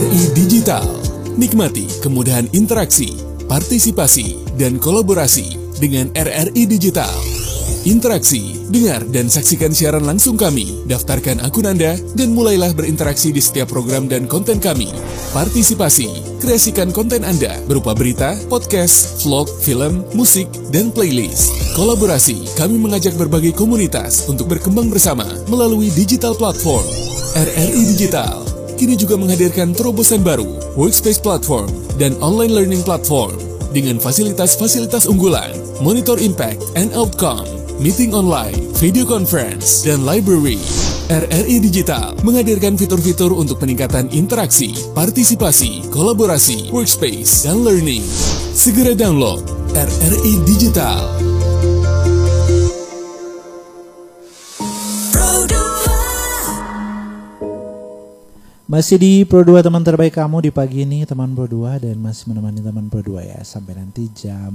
RRI Digital. Nikmati kemudahan interaksi, partisipasi, dan kolaborasi dengan RRI Digital. Interaksi, dengar dan saksikan siaran langsung kami, daftarkan akun Anda, dan mulailah berinteraksi di setiap program dan konten kami. Partisipasi, kreasikan konten Anda berupa berita, podcast, vlog, film, musik, dan playlist. Kolaborasi, kami mengajak berbagai komunitas untuk berkembang bersama melalui digital platform. RRI Digital kini juga menghadirkan terobosan baru, workspace platform, dan online learning platform dengan fasilitas-fasilitas unggulan, monitor impact and outcome, meeting online, video conference, dan library. RRI Digital menghadirkan fitur-fitur untuk peningkatan interaksi, partisipasi, kolaborasi, workspace, dan learning. Segera download RRI Digital. Masih di Pro 2 teman terbaik kamu di pagi ini, teman Pro 2, dan masih menemani teman Pro 2 ya sampai nanti jam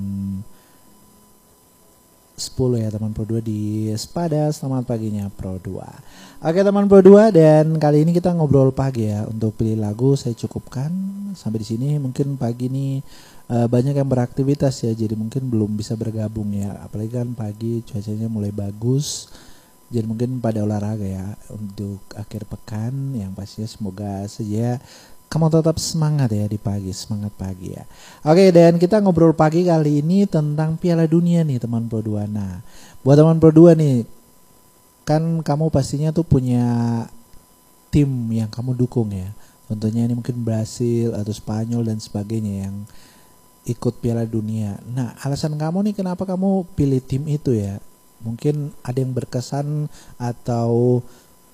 10 ya teman Pro 2 di Sepada. Selamat paginya Pro 2. Oke teman Pro 2, dan kali ini kita ngobrol pagi ya. Untuk pilih lagu saya cukupkan sampai di sini. Mungkin pagi ini banyak yang beraktivitas ya, jadi mungkin belum bisa bergabung ya. Apalagi kan pagi cuacanya mulai bagus. Jadi mungkin pada olahraga ya untuk akhir pekan, yang pastinya semoga saja kamu tetap semangat ya di pagi, semangat pagi ya. Oke, dan kita ngobrol pagi kali ini tentang Piala Dunia nih teman Pro 2. Nah, buat teman Pro 2 nih, kan kamu pastinya tuh punya tim yang kamu dukung ya. Contohnya ini mungkin Brasil atau Spanyol dan sebagainya yang ikut Piala Dunia. Nah, alasan kamu nih kenapa kamu pilih tim itu ya? Mungkin ada yang berkesan atau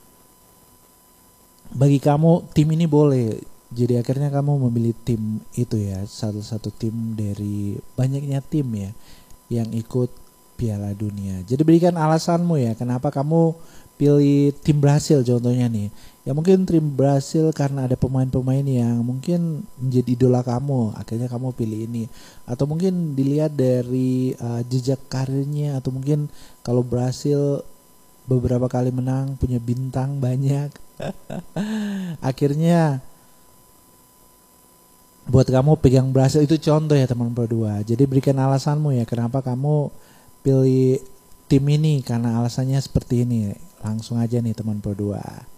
bagi kamu tim ini boleh. Jadi akhirnya kamu memilih tim itu ya. Satu tim dari banyaknya tim ya yang ikut Piala Dunia. Jadi berikan alasanmu ya kenapa kamu pilih tim Brasil contohnya nih. Ya mungkin tim Brasil karena ada pemain-pemain yang mungkin menjadi idola kamu, akhirnya kamu pilih ini. Atau mungkin dilihat dari jejak karirnya, atau mungkin kalau Brasil beberapa kali menang, punya bintang banyak. Akhirnya buat kamu pegang Brasil, itu contoh ya teman Pro 2. Jadi berikan alasanmu ya kenapa kamu pilih tim ini, karena alasannya seperti ini. Langsung aja nih teman Pro 2.